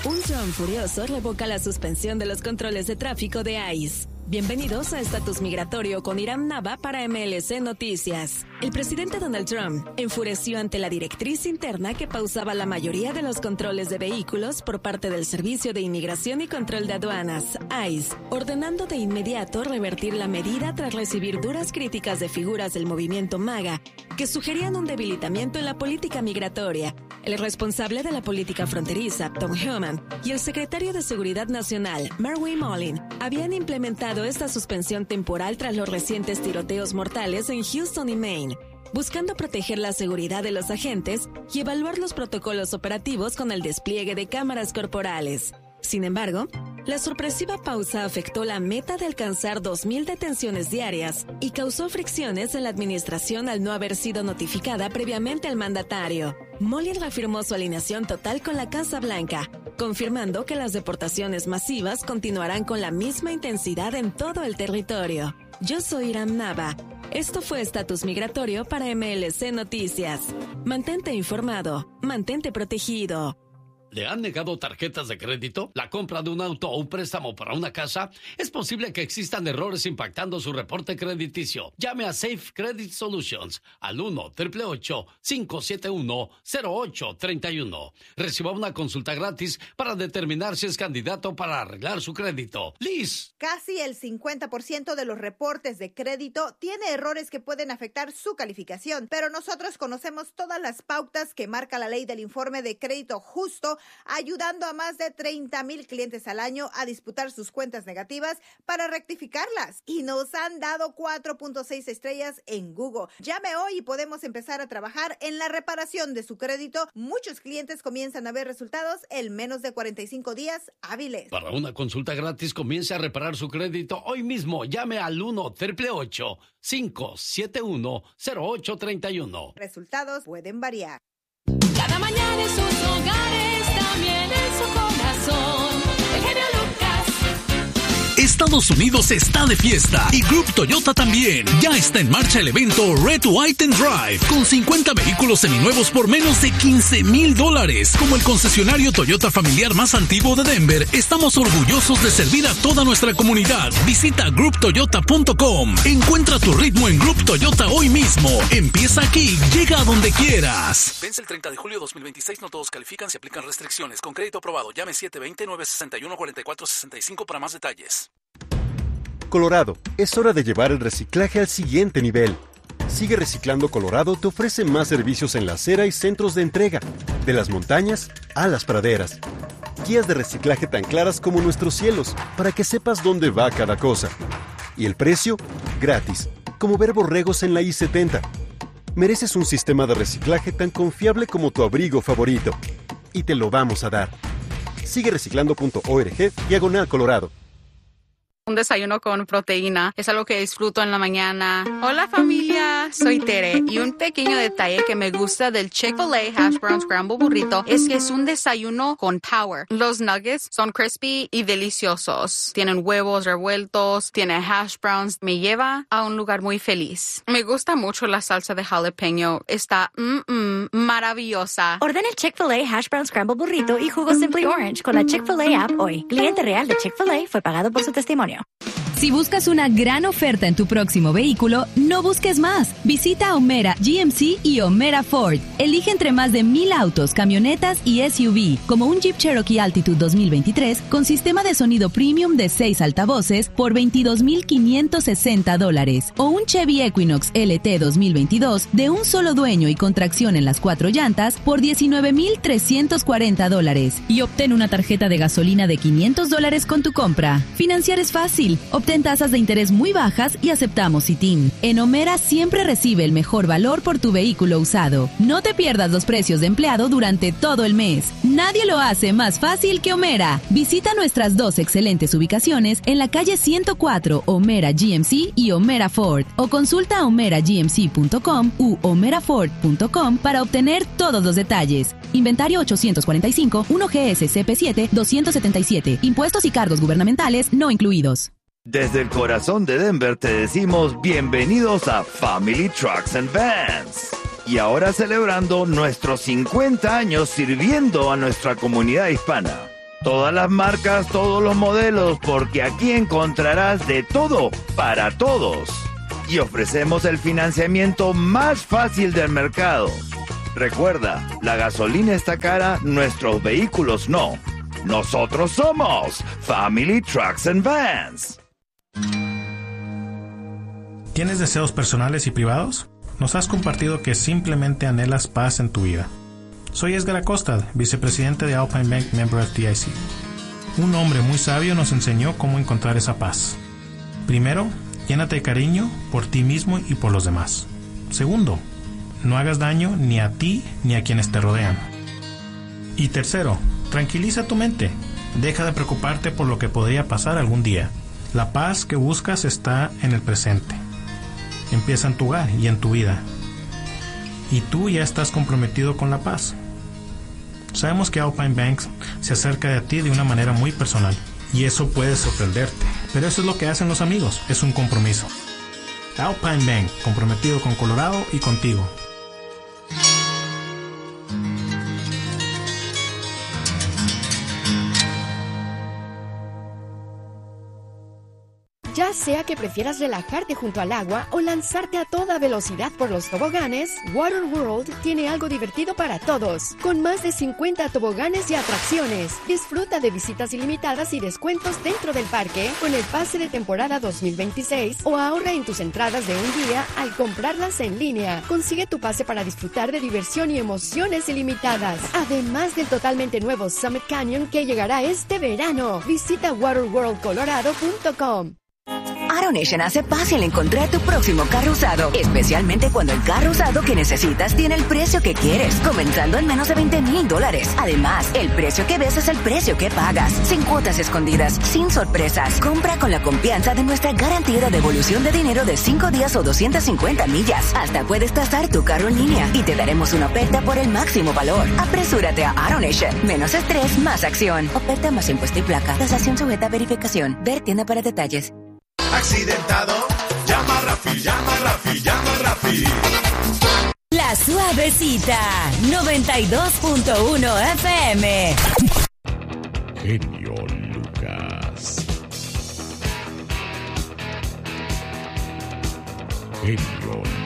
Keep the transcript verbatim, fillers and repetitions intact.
Un Trump furioso revoca la suspensión de los controles de tráfico de ICE. Bienvenidos a Estatus Migratorio con Iram Nava para M L C Noticias. El presidente Donald Trump enfureció ante la directriz interna que pausaba la mayoría de los controles de vehículos por parte del Servicio de Inmigración y Control de Aduanas, ICE, ordenando de inmediato revertir la medida tras recibir duras críticas de figuras del movimiento MAGA que sugerían un debilitamiento en la política migratoria. El responsable de la política fronteriza, Tom Homan, y el secretario de Seguridad Nacional, Marwin Mullin, habían implementado esta suspensión temporal tras los recientes tiroteos mortales en Houston y Maine, buscando proteger la seguridad de los agentes y evaluar los protocolos operativos con el despliegue de cámaras corporales. Sin embargo, la sorpresiva pausa afectó la meta de alcanzar dos mil detenciones diarias y causó fricciones en la administración al no haber sido notificada previamente al mandatario. Mullin reafirmó su alineación total con la Casa Blanca, confirmando que las deportaciones masivas continuarán con la misma intensidad en todo el territorio. Yo soy Iram Nava. Esto fue Estatus Migratorio para M L C Noticias. Mantente informado, mantente protegido. ¿Le han negado tarjetas de crédito? ¿La compra de un auto o un préstamo para una casa? Es posible que existan errores impactando su reporte crediticio. Llame a Safe Credit Solutions al uno, ocho ocho ocho, cinco siete uno, cero ocho tres uno. Reciba una consulta gratis para determinar si es candidato para arreglar su crédito. Liz. Casi el cincuenta por ciento de los reportes de crédito tiene errores que pueden afectar su calificación, pero nosotros conocemos todas las pautas que marca la ley del informe de crédito justo, ayudando a más de treinta mil clientes al año a disputar sus cuentas negativas para rectificarlas. Y nos han dado cuatro punto seis estrellas en Google. Llame hoy y podemos empezar a trabajar en la reparación de su crédito. Muchos clientes comienzan a ver resultados en menos de cuarenta y cinco días hábiles. Para una consulta gratis, comience a reparar su crédito hoy mismo. Llame al uno, ocho ocho ocho, cinco siete uno, cero ocho tres uno. Resultados pueden variar. Cada mañana en sus hogares, también en su corazón, el genio Lucas. Estados Unidos está de fiesta y Group Toyota también. Ya está en marcha el evento Red, White and Drive con cincuenta vehículos seminuevos por menos de quince mil dólares. Como el concesionario Toyota familiar más antiguo de Denver, estamos orgullosos de servir a toda nuestra comunidad. Visita group toyota punto com. Encuentra tu ritmo en Group Toyota hoy mismo. Empieza aquí, llega a donde quieras. Vence el treinta de julio de dos mil veintiséis, no todos califican, se aplican restricciones. Con crédito aprobado, llame siete dos cero, nueve seis uno, cuatro cuatro seis cinco para más detalles. Colorado, es hora de llevar el reciclaje al siguiente nivel. Sigue Reciclando Colorado te ofrece más servicios en la acera y centros de entrega, de las montañas a las praderas. Guías de reciclaje tan claras como nuestros cielos, para que sepas dónde va cada cosa. Y el precio, gratis, como ver borregos en la I setenta. Mereces un sistema de reciclaje tan confiable como tu abrigo favorito. Y te lo vamos a dar. Sigue reciclando punto org, diagonal Colorado. Un desayuno con proteína es algo que disfruto en la mañana. Hola familia, soy Tere y un pequeño detalle que me gusta del Chick-fil-A Hash Brown Scramble Burrito es que es un desayuno con power. Los nuggets son crispy y deliciosos. Tienen huevos revueltos, tiene hash browns. Me lleva a un lugar muy feliz. Me gusta mucho la salsa de jalapeño. Está mm, mm, maravillosa. Ordena el Chick-fil-A Hash Brown Scramble Burrito y jugo Simply Orange con la Chick-fil-A app hoy. Cliente real de Chick-fil-A fue pagado por su testimonio. Si buscas una gran oferta en tu próximo vehículo, no busques más. Visita O'Meara G M C y O'Meara Ford. Elige entre más de mil autos, camionetas y S U V, como un Jeep Cherokee Altitude dos mil veintitrés con sistema de sonido premium de seis altavoces por veintidós mil quinientos sesenta dólares, o un Chevy Equinox L T dos mil veintidós de un solo dueño y con tracción en las cuatro llantas por diecinueve mil trescientos cuarenta dólares. Y obtén una tarjeta de gasolina de quinientos dólares con tu compra. Financiar es fácil. Obtén tasas de interés muy bajas y aceptamos I T I N. En O'Meara siempre recibe el mejor valor por tu vehículo usado. No te pierdas los precios de empleado durante todo el mes. Nadie lo hace más fácil que O'Meara. Visita nuestras dos excelentes ubicaciones en la calle ciento cuatro, O'Meara G M C y O'Meara Ford, o consulta o'meara g m c punto com u o'meara ford punto com para obtener todos los detalles. Inventario ochocientos cuarenta y cinco, uno G S C P siete, doscientos setenta y siete. Impuestos y cargos gubernamentales no incluidos. Desde el corazón de Denver te decimos bienvenidos a Family Trucks and Vans. Y ahora celebrando nuestros cincuenta años sirviendo a nuestra comunidad hispana. Todas las marcas, todos los modelos, porque aquí encontrarás de todo para todos. Y ofrecemos el financiamiento más fácil del mercado. Recuerda, la gasolina está cara, nuestros vehículos no. Nosotros somos Family Trucks and Vans. ¿Tienes deseos personales y privados? Nos has compartido que simplemente anhelas paz en tu vida. Soy Edgar Acosta, vicepresidente de Alpine Bank, member F D I C. Un hombre muy sabio nos enseñó cómo encontrar esa paz. Primero, llénate de cariño por ti mismo y por los demás. Segundo, no hagas daño ni a ti ni a quienes te rodean. Y tercero, tranquiliza tu mente. Deja de preocuparte por lo que podría pasar algún día. La paz que buscas está en el presente. Empieza en tu hogar y en tu vida. Y tú ya estás comprometido con la paz. Sabemos que Alpine Bank se acerca de ti de una manera muy personal. Y eso puede sorprenderte. Pero eso es lo que hacen los amigos. Es un compromiso. Alpine Bank, comprometido con Colorado y contigo. Ya sea que prefieras relajarte junto al agua o lanzarte a toda velocidad por los toboganes, Water World tiene algo divertido para todos. Con más de cincuenta toboganes y atracciones, disfruta de visitas ilimitadas y descuentos dentro del parque con el pase de temporada dos mil veintiséis o ahorra en tus entradas de un día al comprarlas en línea. Consigue tu pase para disfrutar de diversión y emociones ilimitadas. Además del totalmente nuevo Summit Canyon que llegará este verano. Visita water world colorado punto com. AutoNation hace fácil encontrar tu próximo carro usado, especialmente cuando el carro usado que necesitas tiene el precio que quieres, comenzando en menos de veinte mil dólares. Además, el precio que ves es el precio que pagas, sin cuotas escondidas, sin sorpresas. Compra con la confianza de nuestra garantía de devolución de dinero de cinco días o doscientas cincuenta millas. Hasta puedes tasar tu carro en línea y te daremos una oferta por el máximo valor. Apresúrate a AutoNation. Menos estrés, más acción. Oferta más impuesto y placa. Tasación sujeta a verificación. Ver tienda para detalles. Accidentado, llama a Rafi, llama a Rafi, llama a Rafi. La Suavecita, noventa y dos punto uno F M. Genio Lucas. Genio Lucas.